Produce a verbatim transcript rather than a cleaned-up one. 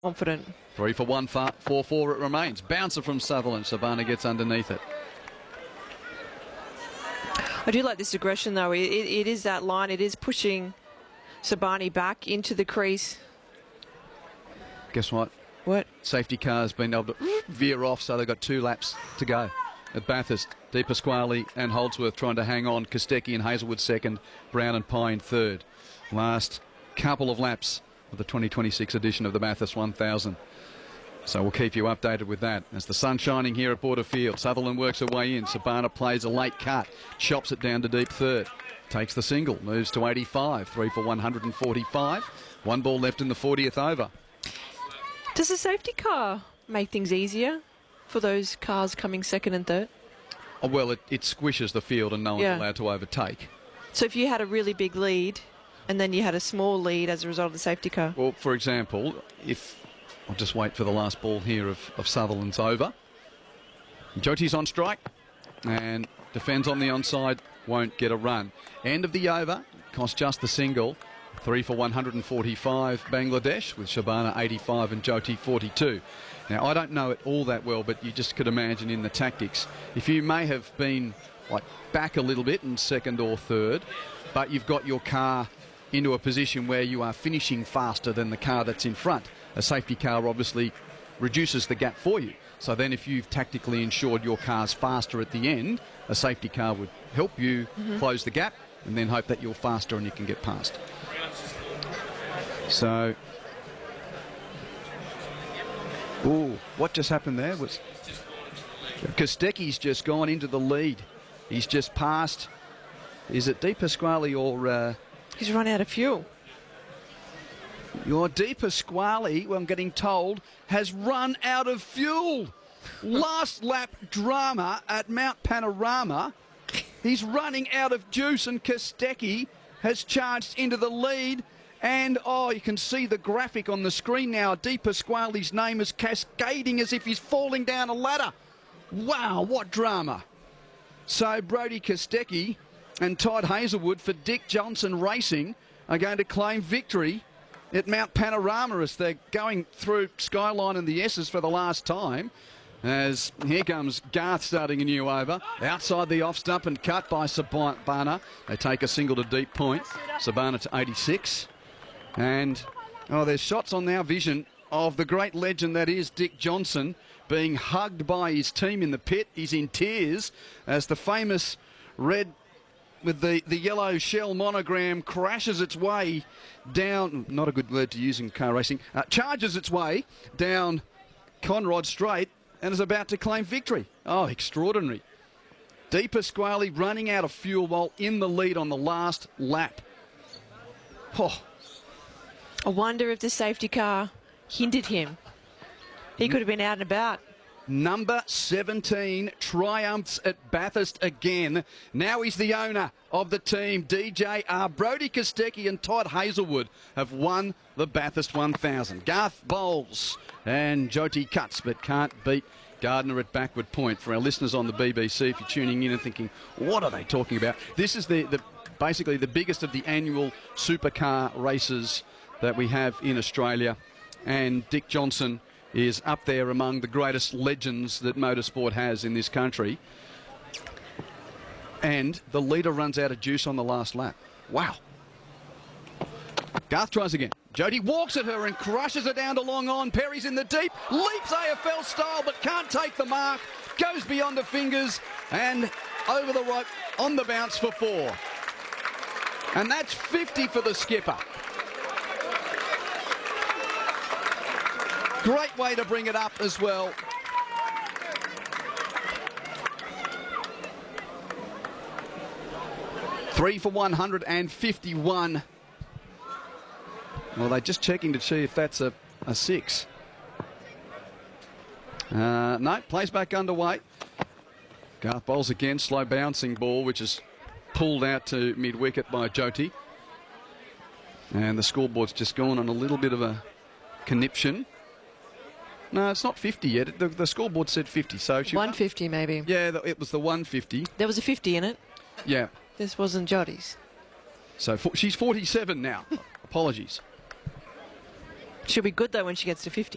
confident. Three for one, four, four, four it remains. Bouncer from Sutherland. Shabana gets underneath it. I do like this aggression, though. It, it, it is that line. It is pushing Shabana back into the crease. Guess what? What? Safety car's been able to veer off, so they've got two laps to go. At Bathurst, De Pasquale and Holdsworth trying to hang on. Kostecki and Hazelwood second. Brown and Pine third. Last couple of laps of the twenty twenty-six edition of the Bathurst one thousand. So we'll keep you updated with that. As the sun's shining here at Border Field, Sutherland works her way in. Shabana plays a late cut, chops it down to deep third. Takes the single, moves to eighty-five. Three for one hundred forty-five. One ball left in the fortieth over. Does the safety car make things easier for those cars coming second and third? Oh, well, it, it squishes the field and no one's Yeah. allowed to overtake. So if you had a really big lead and then you had a small lead as a result of the safety car? Well, for example, if... I'll just wait for the last ball here of, of Sutherland's over. Jyoti's on strike and defends on the onside, won't get a run. End of the over, cost just the single. Three for one hundred forty-five Bangladesh with Shabana eighty-five and Jyoti forty-two. Now, I don't know it all that well, but you just could imagine in the tactics, if you may have been like back a little bit in second or third, but you've got your car into a position where you are finishing faster than the car that's in front. A safety car obviously reduces the gap for you. So then if you've tactically ensured your car's faster at the end, a safety car would help you mm-hmm. close the gap and then hope that you're faster and you can get past. So, ooh, what just happened there was Kostecki's just gone into the lead. He's just passed. Is it De Pasquale or... Uh, He's run out of fuel. Your De Pasquale, well, I'm getting told, has run out of fuel. Last lap drama at Mount Panorama. He's running out of juice and Kostecki has charged into the lead. And, oh, you can see the graphic on the screen now. De Pasquale's name is cascading as if he's falling down a ladder. Wow, what drama. So Brodie Kostecki and Todd Hazelwood for Dick Johnson Racing are going to claim victory at Mount Panorama as they're going through Skyline and the S's for the last time. As here comes Garth starting a new over. Outside the off stump and cut by Shabana. They take a single to deep point. Shabana to eighty-six. And, oh, there's shots on our vision of the great legend that is Dick Johnson being hugged by his team in the pit. He's in tears as the famous red with the, the yellow shell monogram crashes its way down, not a good word to use in car racing, uh, charges its way down Conrod Straight and is about to claim victory. Oh, extraordinary. De Pasquale running out of fuel while in the lead on the last lap. Oh. I wonder if the safety car hindered him. He could have been out and about. Number seventeen triumphs at Bathurst again. Now he's the owner of the team. D J R. Brodie Kostecki and Todd Hazelwood have won the Bathurst one thousand. Garth bowls and Jyoti cuts, but can't beat Gardner at backward point. For our listeners on the B B C, if you're tuning in and thinking, what are they talking about? This is the, the basically the biggest of the annual supercar races that we have in Australia. And Dick Johnson is up there among the greatest legends that motorsport has in this country. And the leader runs out of juice on the last lap. Wow. Garth tries again. Jyoti walks at her and crushes her down to long on. Perry's in the deep, leaps A F L style but can't take the mark. Goes beyond the fingers and over the rope on the bounce for four. And that's fifty for the skipper. Great way to bring it up as well. Three for one hundred fifty-one. Well, they're just checking to see if that's a, a six. Uh, no, plays back underway. Garth bowls again, slow bouncing ball, which is pulled out to mid-wicket by Jyoti. And the scoreboard's just gone on a little bit of a conniption. No, it's not fifty yet. The, the scoreboard said fifty. So she one fifty maybe. Yeah, it was the one fifty. There was a fifty in it. Yeah. This wasn't Jyotti's. So for, she's forty-seven now. Apologies. She'll be good though when she gets to fifty.